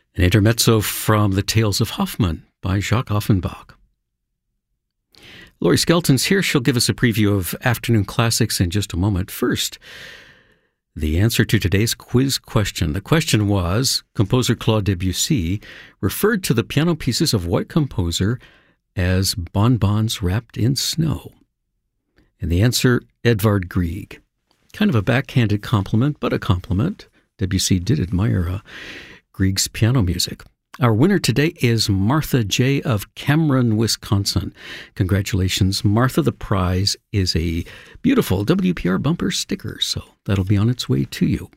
An intermezzo from The Tales of Hoffmann by Jacques Offenbach. Laurie Skelton's here. She'll give us a preview of afternoon classics in just a moment. First, the answer to today's quiz question. The question was, composer Claude Debussy referred to the piano pieces of what composer as bonbons wrapped in snow? And the answer, Edvard Grieg. Kind of a backhanded compliment, but a compliment. Debussy did admire Grieg's piano music. Our winner today is Martha J. of Cameron, Wisconsin. Congratulations, Martha. The prize is a beautiful WPR bumper sticker, so that'll be on its way to you.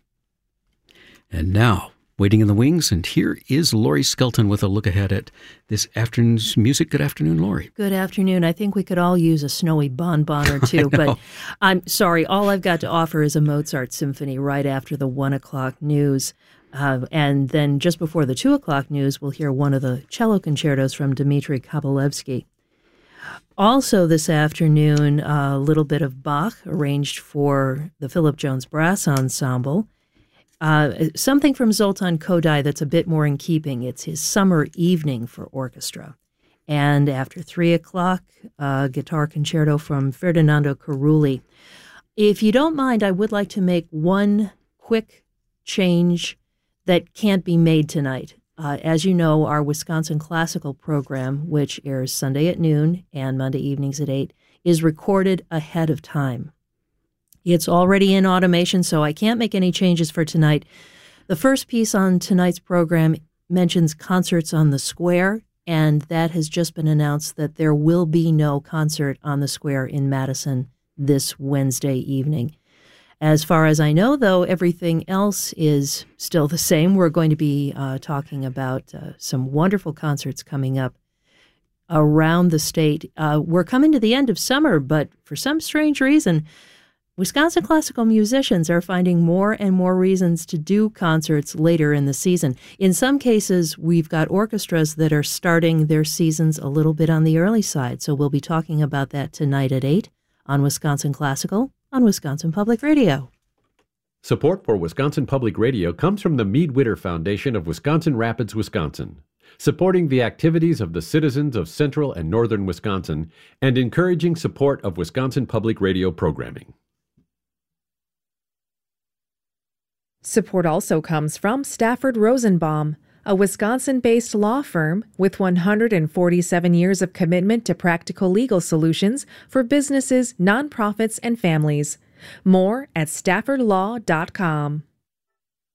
And now, waiting in the wings, and here is Laurie Skelton with a look ahead at this afternoon's music. Good afternoon, Laurie. Good afternoon. I think we could all use a snowy bonbon or two, but I'm sorry. All I've got to offer is a Mozart symphony right after the 1 o'clock news. And then just before the 2 o'clock news, we'll hear one of the cello concertos from Dmitri Kabalevsky. Also this afternoon, a little bit of Bach arranged for the Philip Jones Brass Ensemble. Something from Zoltan Kodály that's a bit more in keeping. It's his Summer Evening for Orchestra. And after 3 o'clock, a guitar concerto from Ferdinando Carulli. If you don't mind, I would like to make one quick change that can't be made tonight. As you know, our Wisconsin Classical program, which airs Sunday at noon and Monday evenings at 8, is recorded ahead of time. It's already in automation, so I can't make any changes for tonight. The first piece on tonight's program mentions concerts on the square, and that has just been announced that there will be no concert on the square in Madison this Wednesday evening. As far as I know, though, everything else is still the same. We're going to be talking about some wonderful concerts coming up around the state. We're coming to the end of summer, but for some strange reason, Wisconsin classical musicians are finding more and more reasons to do concerts later in the season. In some cases, we've got orchestras that are starting their seasons a little bit on the early side, so we'll be talking about that tonight at 8 on Wisconsin Classical on Wisconsin Public Radio. Support for Wisconsin Public Radio comes from the Mead Witter Foundation of Wisconsin Rapids, Wisconsin, supporting the activities of the citizens of central and northern Wisconsin and encouraging support of Wisconsin Public Radio programming. Support also comes from Stafford Rosenbaum, a Wisconsin-based law firm with 147 years of commitment to practical legal solutions for businesses, nonprofits, and families. More at staffordlaw.com.